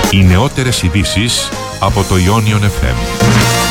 Οι νεότερες ειδήσεις από το Ionion FM.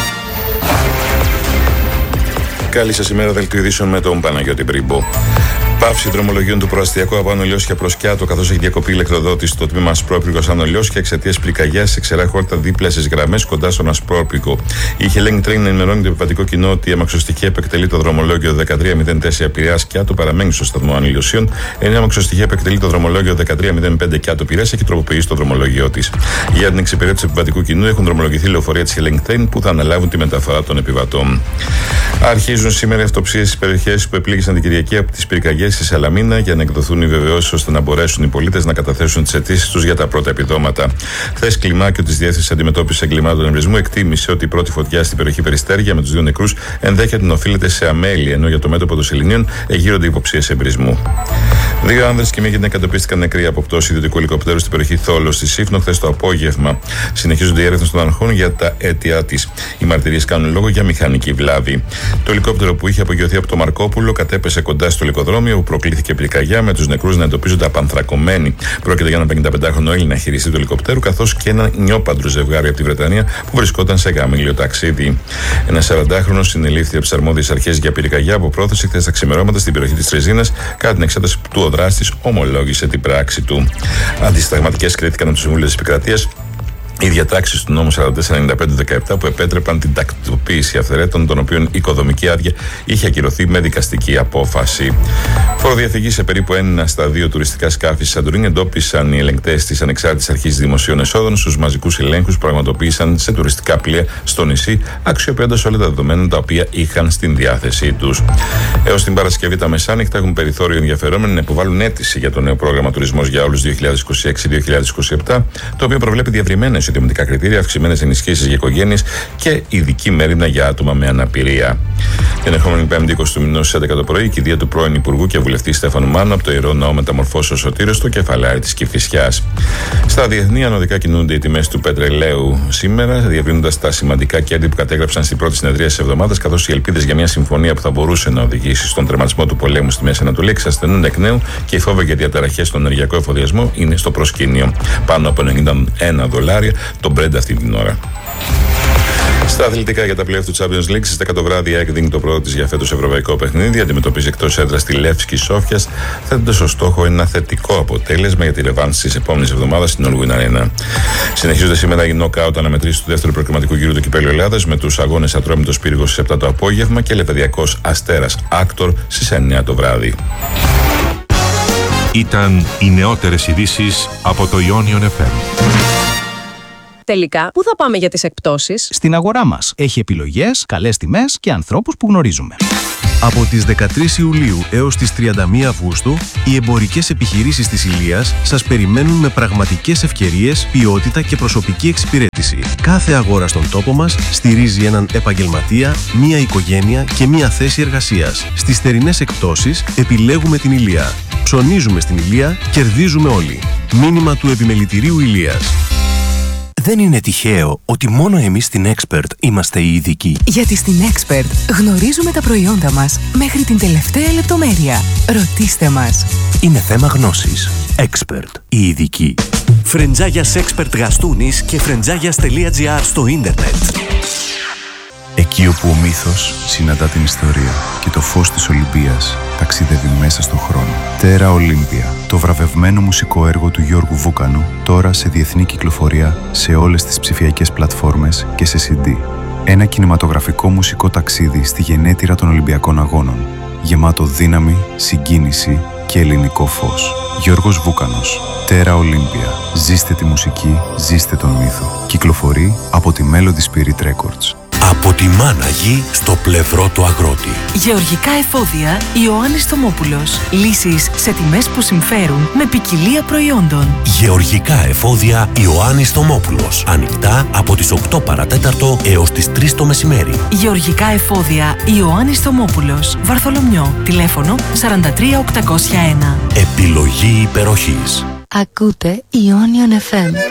Καλή σας ημέρα, δελτίο ειδήσεων με τον Παναγιώτη Μπρίμπο. Πάυση δρομολογίων του προαστιακού από Άνω Λιώσια προς Κιάτο, καθώς έχει διακοπεί η ηλεκτροδότηση στο τμήμα Ασπρόπυργος Άνω Λιώσια εξαιτίας πυρκαγιάς σε ξερά χόρτα δίπλα στις γραμμές κοντά στον Ασπρόπυργο. Η Hellenic Train ενημερώνει το επιβατικό κοινό ότι η αμαξοστοιχεία που εκτελεί το δρομολόγιο 1304 Πειραιάς Κιάτο παραμένει στο σταθμό Άνω Λιωσίων, ενώ η αμαξοστοιχεία που εκτελεί το δρομολόγιο 1305 Κιάτο Πειραιάς έχει τροποποιήσει το δρομολόγιο της. Για την εξυπηρέτηση του επιβατικού κοινού έχουν δρομολογηθεί λεωφορεία της Hellenic Train που θα αναλάβουν τη μεταφορά των επιβατών. Αρχίζουν σήμερα οι αυτοψίες στις περιοχές που επλήγησαν την Κυριακή από τις πυρκαγιές στη Σαλαμίνα για να εκδοθούν οι βεβαιώσεις ώστε να μπορέσουν οι πολίτες να καταθέσουν τις αιτήσεις τους για τα πρώτα επιδόματα. Χθες, κλιμάκιο της Διεύθυνσης Αντιμετώπισης Εγκλημάτων Εμπρισμού εκτίμησε ότι η πρώτη φωτιά στην περιοχή Περιστέρια με τους 2 νεκρούς ενδέχεται να οφείλεται σε αμέλεια, ενώ για το μέτωπο των Σεληνίων εγείρονται υποψίες εμπρισμού. 2 άνδρες και 1 γυναίκα εντοπίστηκαν νεκροί από πτώση ιδιωτικού ελικοπτέρου στην περιοχή Θόλος στη Σύφνο χθες το απόγευμα. Συνεχίζονται οι έρευνες των αρχών για τα αίτια της. Οι μαρτυρίες κάνουν λόγο για μηχανική βλάβη. Το ελικόπτερο που είχε απογειωθεί από το Μαρκόπουλο κατέπεσε κοντά στο λεκοδρόμιο όπου προκλήθηκε πυρκαγιά με τους νεκρούς να εντοπίζονται απανθρακωμένοι. Πρόκειται για έναν 55χρονο Έλληνα χειριστή του ελικοπτέρου καθώς και ένα νιόπαντρο ζευγάρι από τη Βρετανία που βρισκόταν σε γαμήλιο ταξίδι. Ένα 40χρονο συνελήφθη από τις αρμόδιες αρχές για πυρκαγιά από πρόθεση χθες τα ξημερώματα στην περιοχή της Τρεζίνας. Κατά την εξέταση του, ο δράστης ομολόγησε την πράξη του. Αντισυνταγματικές κρίθηκαν από το Συμβούλιο της Επικρατείας οι διατάξεις του νόμου 4495/17 που επέτρεπαν την τακτοποίηση αυθαιρέτων, των οποίων η οικοδομική άδεια είχε ακυρωθεί με δικαστική απόφαση. Φοροδιαφυγή σε περίπου 1 στα 2 τουριστικά σκάφη στη Σαντορίνη εντόπισαν οι ελεγκτές της Ανεξάρτητης Αρχής Δημοσίων Εσόδων στους μαζικούς ελέγχους που πραγματοποίησαν σε τουριστικά πλοία στο νησί, αξιοποιώντας όλα τα δεδομένα τα οποία είχαν στην διάθεσή τους. Έως την Παρασκευή τα μεσάνυχτα έχουν περιθώριο ενδιαφερόμενοι να υποβάλουν αίτηση για το νέο πρόγραμμα Τουρισμός για όλους 2026-2027, το οποίο προβλέπει διευρυμένες ιδιωτικά κριτήρια, αυξημένες ενισχύσεις για οικογένειες και ειδική μέριμνα για άτομα με αναπηρία. Την ερχόμενη Πέμπτη 20 του μηνός στις 11 το πρωί, η κηδεία του πρώην Υπουργού και βουλευτή Στέφανου Μάνου από το Ιερό Ναό Μεταμορφώσεως Σωτήρος στο κεφαλάρι της Κηφισιάς. Στα διεθνή ανωδικά κινούνται οι τιμές του πετρελαίου σήμερα, διευρύνοντας τα σημαντικά κέρδη που κατέγραψαν στην πρώτη συνεδρία της εβδομάδας, καθώς οι ελπίδες για μια συμφωνία που θα μπορούσε να οδηγήσει στον τερματισμό του πολέμου στη Μέση Ανατολή εξασθενούν εκ νέου και οι φόβοι για διαταραχές στον ενεργειακό εφοδιασμό είναι στο προσκήνιο. Πάνω από $91 το Brent αυτή την ώρα. Στα αθλητικά για τα play-off του Champions League, στις 10 το βράδυ η ΑΕΚ δίνει το πρώτο της για φέτος ευρωπαϊκό παιχνίδι. Αντιμετωπίζει εκτός έδρας τη Λεύσκη Σόφιας, θέτοντας ως στόχο ένα θετικό αποτέλεσμα για τη ρεβάνση της επόμενης εβδομάδας στην Όλγουιν Αρένα. Συνεχίζονται σήμερα οι νοκάουτ αναμετρήσεις του δεύτερου προκριματικού γύρου του Κυπέλλου Ελλάδας με τους αγώνες Ατρόμητος Πύργος στις 7 το απόγευμα και Λεβεδιακός Αστέρας Άκτορ στις 9 το βράδυ. Ήταν οι νεότερες ειδήσεις από το Ionion FM. Τελικά, πού θα πάμε για τις εκπτώσεις? Στην αγορά μας. Έχει επιλογές, καλές τιμές και ανθρώπους που γνωρίζουμε. Από τις 13 Ιουλίου έως τις 31 Αυγούστου, οι εμπορικές επιχειρήσεις της Ηλίας σας περιμένουν με πραγματικές ευκαιρίες, ποιότητα και προσωπική εξυπηρέτηση. Κάθε αγορά στον τόπο μας στηρίζει έναν επαγγελματία, μία οικογένεια και μία θέση εργασίας. Στις θερινές εκπτώσεις επιλέγουμε την Ηλία. Ψωνίζουμε στην Ηλία, κερδίζουμε όλοι. Μήνυμα του Επιμελητηρίου Ηλίας. Δεν είναι τυχαίο ότι μόνο εμείς στην Expert είμαστε οι ειδικοί. Γιατί στην Expert γνωρίζουμε τα προϊόντα μας μέχρι την τελευταία λεπτομέρεια. Ρωτήστε μας. Είναι θέμα γνώσης. Expert, οι ειδικοί. Φρεντζάγιας Expert Γαστούνης και φρεντζάγιας.gr στο ίντερνετ. Εκεί όπου ο μύθος συναντά την ιστορία και το φως της Ολυμπίας ταξιδεύει μέσα στον χρόνο. Τέρα Ολύμπια, το βραβευμένο μουσικό έργο του Γιώργου Βούκανου, τώρα σε διεθνή κυκλοφορία σε όλες τις ψηφιακές πλατφόρμες και σε CD. Ένα κινηματογραφικό μουσικό ταξίδι στη γενέτειρα των Ολυμπιακών Αγώνων, γεμάτο δύναμη, συγκίνηση και ελληνικό φως. Γιώργος Βούκανος, Τέρα Ολύμπια. Ζήστε τη μουσική, ζήστε τον μύθο. Κυκλοφορεί από τη Melody Spirit Records. Από τη μάνα γη στο πλευρό του αγρότη. Γεωργικά εφόδια Ιωάννης Θωμόπουλος. Λύσεις σε τιμές που συμφέρουν με ποικιλία προϊόντων. Γεωργικά εφόδια Ιωάννης Θωμόπουλος. Ανοιχτά από τις 8 παρατέταρτο έως τις 3 το μεσημέρι. Γεωργικά εφόδια Ιωάννης Θωμόπουλος. Βαρθολομιό. Τηλέφωνο 43 801. Επιλογή υπεροχής. Ακούτε Ionion FM.